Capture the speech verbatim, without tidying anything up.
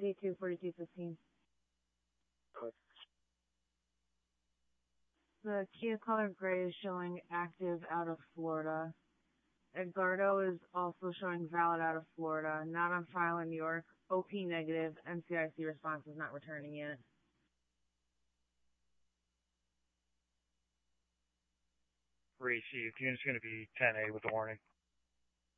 C two forty-two fifteen. The Kia Color Gray is showing active out of Florida. Edgardo is also showing valid out of Florida. Not on file in New York. O P negative. N C I C response is not returning yet. Received. Unit's going to be ten A with the warning.